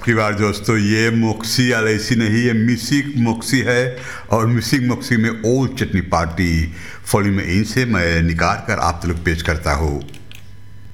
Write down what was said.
की बार दोस्तों, ये मोक्सी एलआईसी नहीं, ये मिसिक मोक्सी है। और मिसिक मोक्सी में ओल्ड चटनी पार्टी फॉली में इनसे मैं निकाल कर आप लोग पेश करता हूँ।